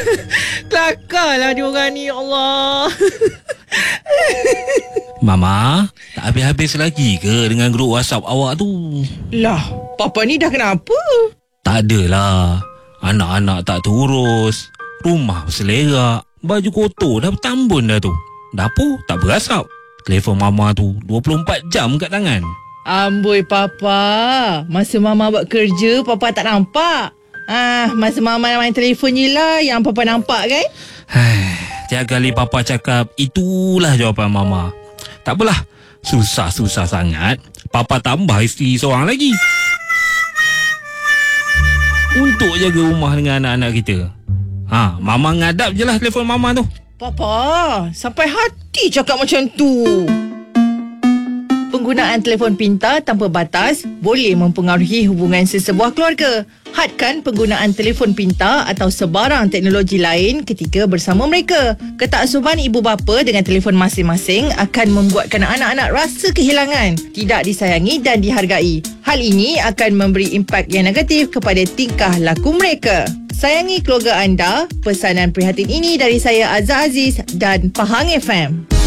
Kelakarlah diorang ni, ya Allah. Mama, tak habis-habis lagi ke dengan grup WhatsApp awak tu? Lah, Papa ni dah kenapa? Tak adalah. Anak-anak tak terurus, rumah berselerak, baju kotor dah bertambun dah tu. Dapur tak berasap. Telefon Mama tu 24 jam kat tangan. Amboi Papa, masa Mama buat kerja, Papa tak nampak. Masa Mama main telefon je lah yang Papa nampak kan? Tiap kali Papa cakap, itulah jawapan Mama. Tak apalah, susah-susah sangat Papa tambah isteri seorang lagi untuk jaga rumah dengan anak-anak kita. Mama ngadap je lah telefon Mama tu. Papa, sampai hati cakap macam tu. Penggunaan telefon pintar tanpa batas boleh mempengaruhi hubungan sesebuah keluarga. Hadkan penggunaan telefon pintar atau sebarang teknologi lain ketika bersama mereka. Ketaksuban ibu bapa dengan telefon masing-masing akan membuatkan anak-anak rasa kehilangan, tidak disayangi dan dihargai. Hal ini akan memberi impak yang negatif kepada tingkah laku mereka. Sayangi keluarga anda. Pesanan prihatin ini dari saya Azhar Aziz dan Pahang FM.